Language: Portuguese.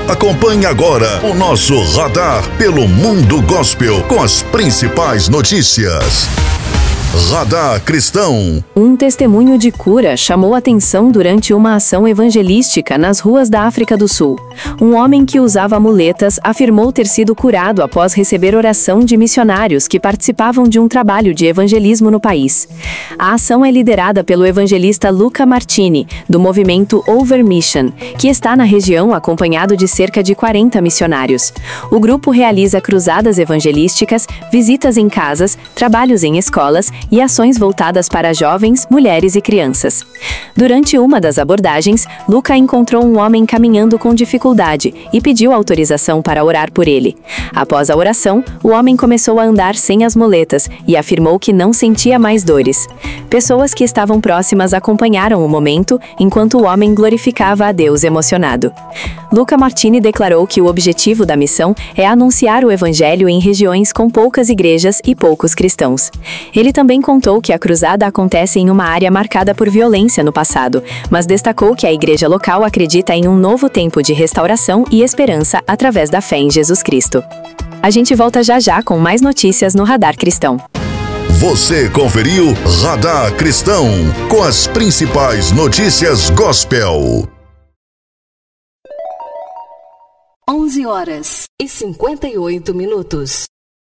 Acompanhe agora o nosso radar pelo Mundo Gospel com as principais notícias. Radar Cristão. Um testemunho de cura chamou atenção durante uma ação evangelística nas ruas da África do Sul. Um homem que usava muletas afirmou ter sido curado após receber oração de missionários que participavam de um trabalho de evangelismo no país. A ação é liderada pelo evangelista Luca Martini, do movimento Over Mission, que está na região acompanhado de cerca de 40 missionários. O grupo realiza cruzadas evangelísticas, visitas em casas, trabalhos em escolas e ações voltadas para jovens, mulheres e crianças. Durante uma das abordagens, Luca encontrou um homem caminhando com dificuldade e pediu autorização para orar por ele. Após a oração, o homem começou a andar sem as muletas e afirmou que não sentia mais dores. Pessoas que estavam próximas acompanharam o momento, enquanto o homem glorificava a Deus emocionado. Luca Martini declarou que o objetivo da missão é anunciar o evangelho em regiões com poucas igrejas e poucos cristãos. Ele também contou que a cruzada acontece em uma área marcada por violência no passado, mas destacou que a igreja local acredita em um novo tempo de restauração e esperança através da fé em Jesus Cristo. A gente volta já já com mais notícias no Radar Cristão. Você conferiu Radar Cristão com as principais notícias gospel. 11h58.